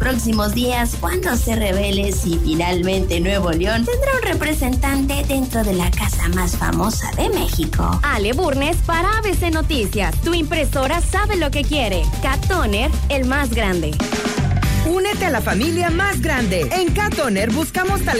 próximos días cuando se revele si finalmente Nuevo León tendrá un representante dentro de la casa más famosa de México. Ale Burnes para ABC Noticias. Tu impresora sabe lo que quiere. Cat Toner, el más grande. Únete a la familia más grande. En Cat Toner buscamos talento